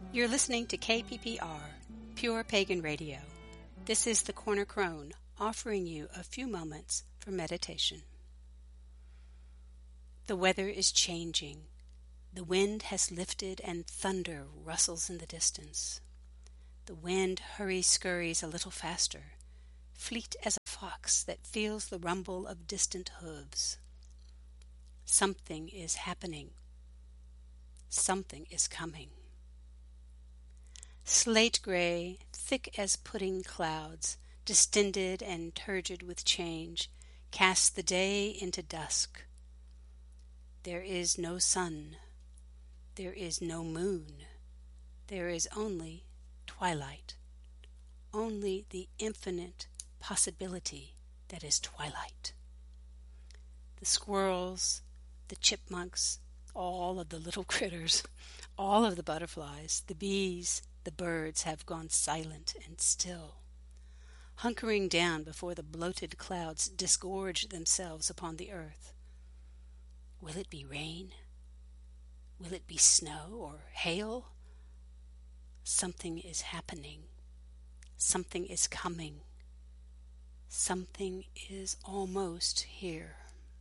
You're listening to KPPR, Pure Pagan Radio. This is the Corner Crone, offering you a few moments for meditation. The weather is changing. The wind has lifted and thunder rustles in the distance. The wind hurry-scurries a little faster, fleet as a fox that feels the rumble of distant hooves. Something is happening. Something is coming. Slate gray, thick as pudding clouds, distended and turgid with change, cast the day into dusk. There is no sun. There is no moon. There is only twilight. Only the infinite possibility that is twilight. The squirrels, the chipmunks, all of the little critters, all of the butterflies, the bees, the birds have gone silent and still, hunkering down before the bloated clouds disgorge themselves upon the earth. Will it be rain? Will it be snow or hail? Something is happening. Something is coming. Something is almost here.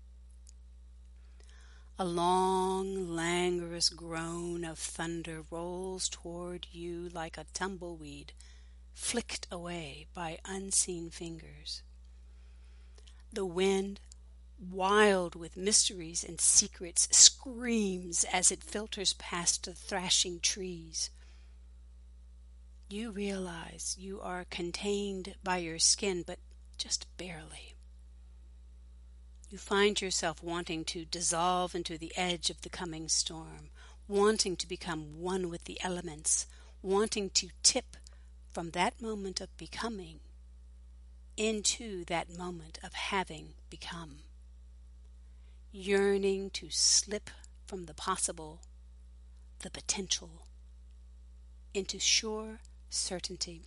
A long, languorous groan of thunder rolls toward you like a tumbleweed flicked away by unseen fingers. The wind, wild with mysteries and secrets, screams as it filters past the thrashing trees. You realize you are contained by your skin, but just barely. You find yourself wanting to dissolve into the edge of the coming storm, wanting to become one with the elements, wanting to tip from that moment of becoming into that moment of having become, yearning to slip from the possible, the potential, into sure certainty.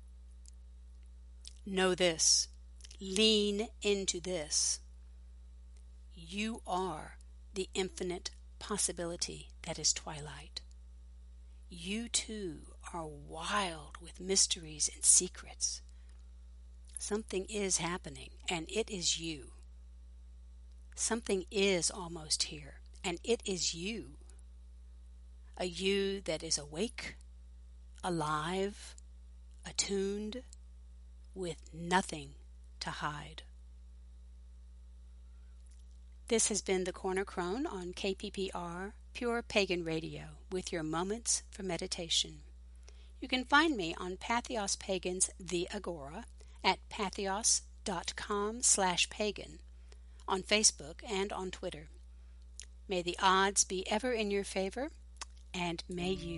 Know this, lean into this. You are the infinite possibility that is twilight. You too are wild with mysteries and secrets. Something is happening, and it is you. Something is almost here, and it is you. A you that is awake, alive, attuned, with nothing to hide. This has been the Corner Crone on KPPR, Pure Pagan Radio, with your moments for meditation. You can find me on Patheos Pagan's The Agora at patheos.com/pagan, on Facebook and on Twitter. May the odds be ever in your favor, and may you